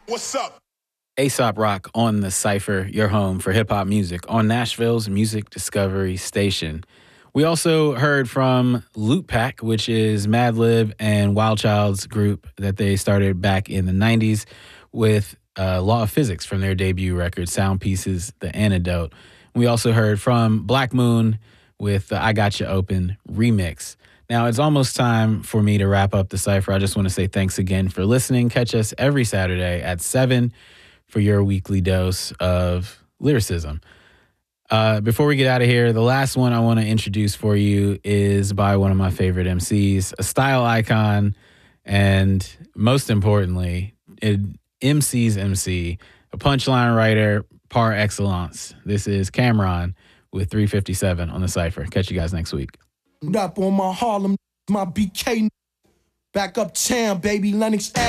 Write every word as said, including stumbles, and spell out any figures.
What's up? Aesop Rock on the Cypher, your home for hip hop music on Nashville's Music Discovery Station. We also heard from Loot Pack, which is Madlib and Wild Child's group that they started back in the nineties with uh, Law of Physics from their debut record, Sound Pieces, The Antidote. We also heard from Black Moon with the I Got You Open remix. Now, it's almost time for me to wrap up the Cypher. I just want to say thanks again for listening. Catch us every Saturday at seven for your weekly dose of lyricism. Uh, before we get out of here, the last one I want to introduce for you is by one of my favorite M Cs, a style icon, and most importantly, an M C's M C, a punchline writer par excellence. This is Cameron with three fifty-seven on the Cypher. Catch you guys next week. Up on my Harlem, my B K, back uptown, baby, Lennox.